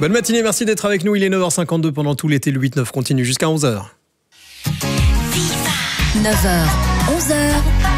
Bonne matinée, merci d'être avec nous. Il est 9h52 pendant tout l'été. Le 8-9 continue jusqu'à 11h. 9h, 11h.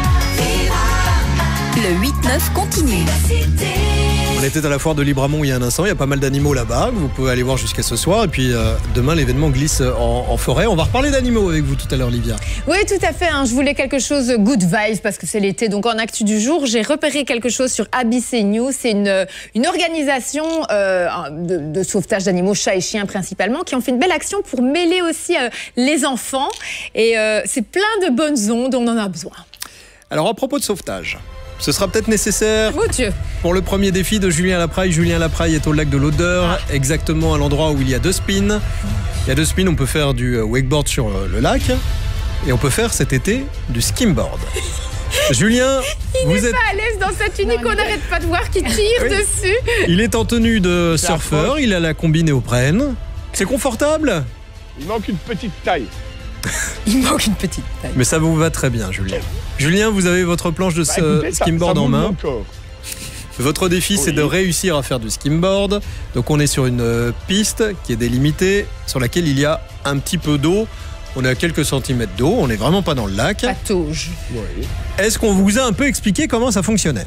Le 8-9 continue. On était à la foire de Libramont il y a un instant. Il y a pas mal d'animaux là-bas que vous pouvez aller voir jusqu'à ce soir. Et puis demain, l'événement glisse en forêt. On va reparler d'animaux avec vous tout à l'heure, Livia. Oui, tout à fait. Je voulais quelque chose good vibes parce que c'est l'été. Donc, en actu du jour, j'ai repéré quelque chose sur ABC News. C'est une organisation de sauvetage d'animaux, chats et chiens principalement, qui ont fait une belle action pour mêler aussi les enfants. Et c'est plein de bonnes ondes. On en a besoin. Alors, à propos de sauvetage, ce sera peut-être nécessaire pour le premier défi de Julien Lapraille. Julien Lapraille est au lac de l'Odeur, exactement à l'endroit où il y a 2 spins. Il y a 2 spins, on peut faire du wakeboard sur le lac et on peut faire cet été du skimboard. Julien, vous êtes pas à l'aise dans cette tunique, on n'arrête pas de voir qu'il tire dessus. Il est en tenue de surfeur, il a la combi néoprène. C'est confortable? Il manque une petite taille. Il manque une petite taille. Mais ça vous va très bien, Julien. Julien, vous avez votre planche de skimboard en main. Votre défi, c'est de réussir à faire du skimboard. Donc on est sur une piste qui est délimitée, sur laquelle il y a un petit peu d'eau. On est à quelques centimètres d'eau, on n'est vraiment pas dans le lac. Patauge. Oui. Est-ce qu'on vous a un peu expliqué comment ça fonctionnait?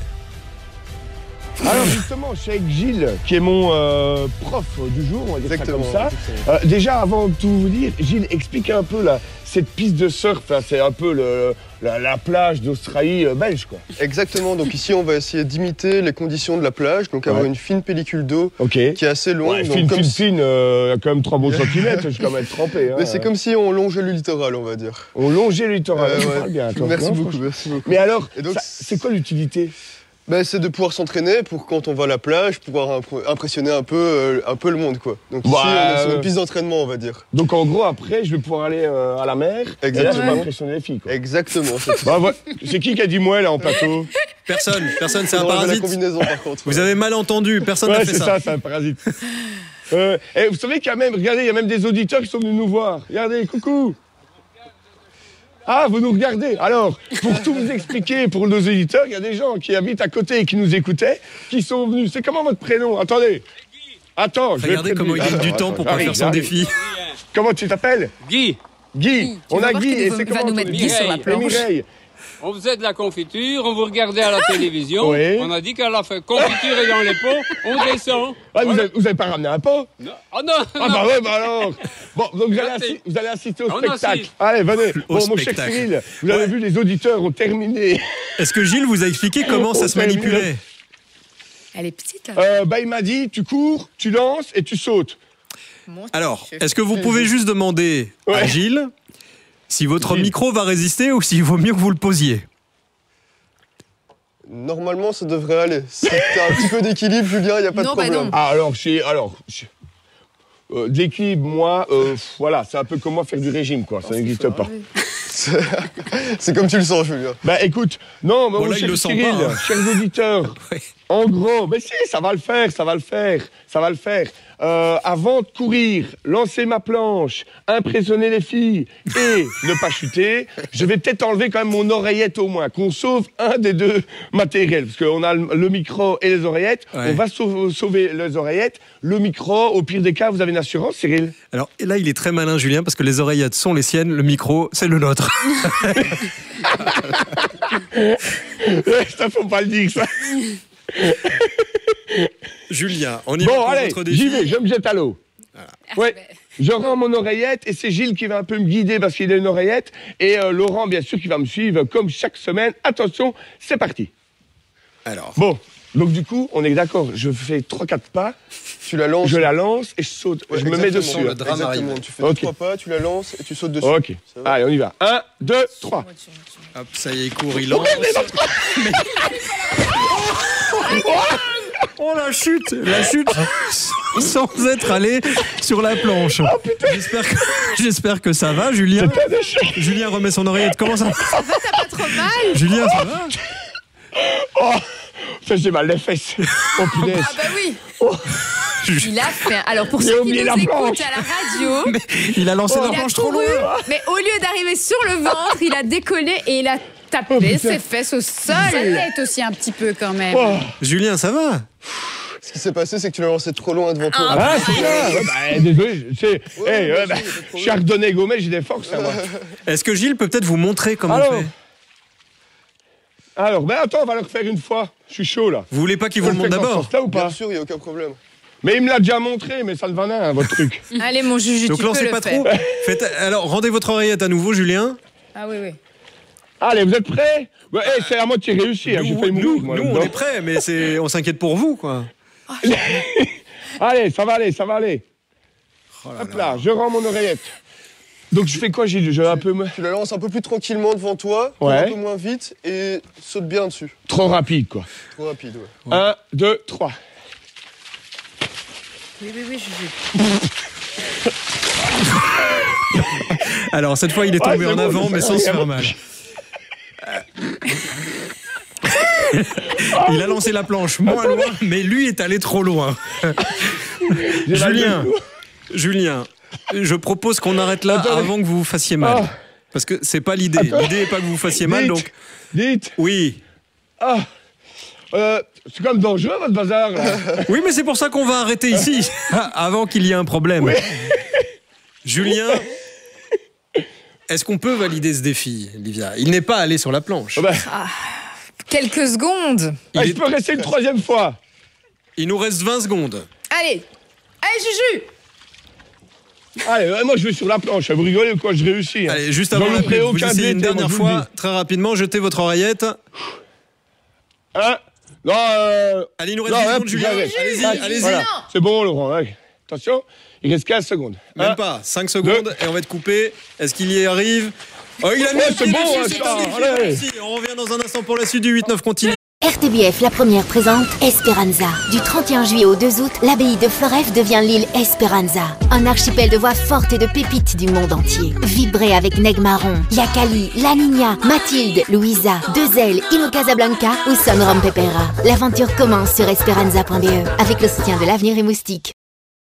Alors justement, je suis avec Gilles, qui est mon prof du jour, on va dire ça comme ça. Déjà, avant de tout vous dire, Gilles, explique un peu cette piste de surf. C'est un peu la plage d'Australie belge, quoi. Exactement, donc ici on va essayer d'imiter les conditions de la plage, donc avoir une fine pellicule d'eau qui est assez longue. Ouais, fine, il y a quand même 3 bons centimètres, je suis quand même trempé. Mais c'est comme si on longeait le littoral, on va dire. On longeait le littoral, on parle bien. Merci beaucoup, merci beaucoup. Mais alors, c'est quoi l'utilité? C'est de pouvoir s'entraîner pour quand on va à la plage, pouvoir impressionner un peu le monde, quoi. Donc ici, on est sur une piste d'entraînement, on va dire. Donc en gros, après, je vais pouvoir aller à la mer. Exactement. Et là, je vais impressionner les filles, quoi. Exactement. C'est qui a dit moi, là, en plateau? Personne, c'est un parasite. La combinaison, par contre. Vous avez mal entendu, personne n'a fait ça. C'est ça, c'est un parasite. Et vous savez qu'il y a même, regardez, il y a même des auditeurs qui sont venus nous voir. Regardez, coucou. Ah, vous nous regardez. Alors, pour tout vous expliquer, pour nos éditeurs, il y a des gens qui habitent à côté et qui nous écoutaient, qui sont venus. C'est comment votre prénom? Attendez. Attends, regardez comment il gagne du temps pour pas faire son défi. Comment tu t'appelles? Guy. Guy. On a Guy et c'est comment? Va nous mettre Guy sur la planche. Mireille. On faisait de la confiture, on vous regardait à la télévision. Oui. On a dit qu'elle a fait confiture et dans les pots, on descend. Ah, vous avez pas ramené un pot? Non. Oh non, Ah bah ouais, bah alors. Bon, donc vous allez assister au spectacle. Allez, venez. Bon, mon cher Cyril, vous avez vu, les auditeurs ont terminé. Est-ce que Gilles vous a expliqué comment ça se manipulait? Elle est petite, là. Il m'a dit, tu cours, tu lances et tu sautes. Alors, est-ce que vous pouvez juste demander à Gilles si votre micro va résister ou s'il vaut mieux que vous le posiez? Normalement, ça devrait aller. Si t'as un petit peu d'équilibre, Julien, il n'y a pas de problème. Non. Ah, de l'équilibre, moi, voilà, c'est un peu comme moi faire du régime, quoi. Ça n'existe pas. C'est comme tu le sens, Julien. Bah écoute, non, mais bon, là, il le sent Cyril, pas, hein. Chers auditeurs, en gros, mais si, ça va le faire. Avant de courir, lancer ma planche, impressionner les filles et ne pas chuter, je vais peut-être enlever quand même mon oreillette au moins, qu'on sauve un des 2 matériels. Parce qu'on a le micro et les oreillettes, on va sauver les oreillettes. Le micro, au pire des cas, vous avez une assurance, Cyril? Alors là, il est très malin, Julien, parce que les oreillettes sont les siennes, le micro, c'est le nôtre. Ça, faut pas le dire, ça. Julien, on y va pour votre défi. J'y vais, je me jette à l'eau. Voilà. Ouais, je rends mon oreillette et c'est Gilles qui va un peu me guider parce qu'il a une oreillette. Et Laurent, bien sûr, qui va me suivre comme chaque semaine. Attention, c'est parti. Alors. Bon, donc du coup, on est d'accord, je fais 3-4 pas. Tu la lances. Je la lance et je saute. Je me mets dessus. Le drame arrive. Tu fais 3 pas, tu la lances et tu sautes dessus. Ok. Allez, on y va. 1, 2, 3. Hop, ça y est, il court, il lance. Oh, la chute sans être allé sur la planche. Oh, putain. J'espère que ça va, Julien. Julien remet son oreillette. Comment ça va? Ça va, t'as pas trop mal? Julien, ça va? Oh, ça j'ai mal les fesses. Oh punaise. Ah bah oui. Oh. Il a fait. Alors pour ceux qui nous écoutent à la radio, mais il a lancé la planche trop loin. Mais au lieu d'arriver sur le ventre, il a décollé et il a tapé ses fesses au sol. Sa tête aussi un petit peu quand même. Oh. Julien, ça va? Ce qui s'est passé, c'est que tu l'as lancé trop loin devant toi. Ah, c'est ça. Ouais, bah, désolé, je suis Ardonnais Gomez, j'ai des forces, moi. Est-ce que Gilles peut peut-être vous montrer comment on fait? Alors, attends, on va le refaire une fois. Je suis chaud, là. Vous voulez pas qu'il vous le montre d'abord? Là ou pas? Bien sûr, il n'y a aucun problème. Mais il me l'a déjà montré, mais ça ne va rien, votre truc. Allez, mon Juju, donc tu peux lancez le pas faire. trop. Alors, rendez votre oreillette à nouveau, Julien. Ah oui. Allez, vous êtes prêts? C'est à moitié réussi, j'ai failli mourir, moi. Nous, on est prêts, mais on s'inquiète pour vous, quoi. Allez, ça va aller. Oh hop là, je rends mon oreillette. Donc je fais quoi, Gilles? Tu la lances un peu plus tranquillement devant toi, un peu moins vite, et saute bien dessus. Trop rapide, quoi. Trop rapide, ouais. 1, 2, 3. Oui, Juju. Alors, cette fois, il est tombé en avant, mais sans se faire mal. Il a lancé la planche moins loin, mais lui est allé trop loin. Julien, je propose qu'on arrête là avant que vous vous fassiez mal. Parce que c'est pas l'idée. L'idée n'est pas que vous vous fassiez mal, donc... Dites. Oui. C'est comme dangereux, votre bazar, là. Oui, mais c'est pour ça qu'on va arrêter ici, avant qu'il y ait un problème. Oui. Julien, est-ce qu'on peut valider ce défi, Livia? Il n'est pas allé sur la planche. Quelques secondes. Je peux rester une troisième fois. Il nous reste 20 secondes. Allez, Juju. Allez, moi je vais sur la planche. Vous rigolez ou quoi? Je réussis. Allez, juste avant la pub, vous essayez une dernière fois, très rapidement, jetez votre oreillette. Allez, il nous reste 10 secondes, Julien. Allez-y. Voilà. C'est bon, Laurent. Ouais. Attention, il reste 15 secondes. Même pas, 5 secondes, et on va être coupé. Est-ce qu'il y arrive? Oh, il a mis c'est bon, ça. Allez. On revient dans un instant pour la suite du 8-9 continue. RTBF, la première présente Esperanza. Du 31 juillet au 2 août, l'abbaye de Floreffe devient l'île Esperanza. Un archipel de voix fortes et de pépites du monde entier. Vibrez avec Neg Marron, Yakali, La Niña, Mathilde, Louisa, Deux-Ailes, Ino Casablanca ou Son Rom Pepera. L'aventure commence sur esperanza.be avec le soutien de l'Avenir et Moustique.